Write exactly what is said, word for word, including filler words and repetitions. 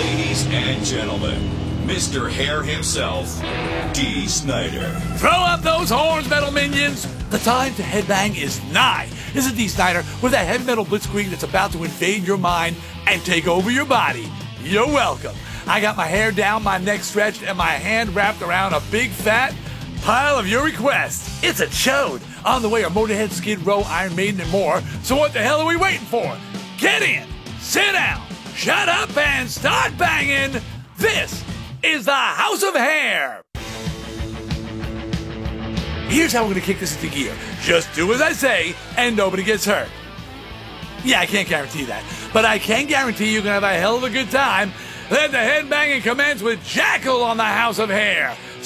Ladies and gentlemen, Mister Hair himself, Dee Snider. Throw up those horns, metal minions! The time to headbang is nigh. This is Dee Snider with that heavy metal blitzkrieg that's about to invade your mind and take over your body. You're welcome. I got my hair down, my neck stretched, and my hand wrapped around a big fat pile of your requests. It's a chode. On the way are Motorhead, Skid Row, Iron Maiden, and more. So what the hell are we waiting for? Get in, sit down, shut up, and start banging. This is the House of Hair. Here's how we're going to kick this into gear. Just do as I say, and nobody gets hurt. Yeah, I can't guarantee that, but I can guarantee you're going to have a hell of a good time. Let the headbanging commence with Jackal on the House of Hair.